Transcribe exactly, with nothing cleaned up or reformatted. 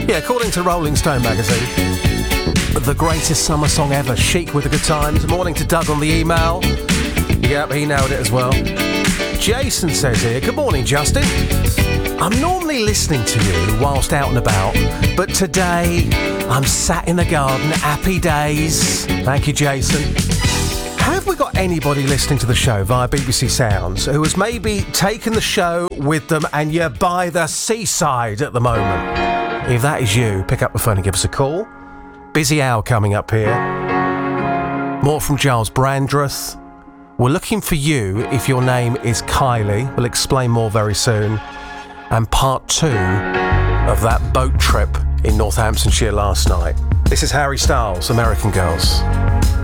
Yeah, according to Rolling Stone magazine, the greatest summer song ever. Chic with the good times. Morning to Doug on the email. Yep, he nailed it as well. Jason says here, good morning, Justin. I'm normally listening to you whilst out and about, but today I'm sat in the garden. Happy days. Thank you, Jason. Have we got anybody listening to the show via B B C Sounds who has maybe taken the show with them and you're by the seaside at the moment? If that is you, pick up the phone and give us a call. Busy hour coming up here. More from Giles Brandreth. We're looking for you if your name is Kylie. We'll explain more very soon. And part two of that boat trip in Northamptonshire last night. This is Harry Styles, American Girls.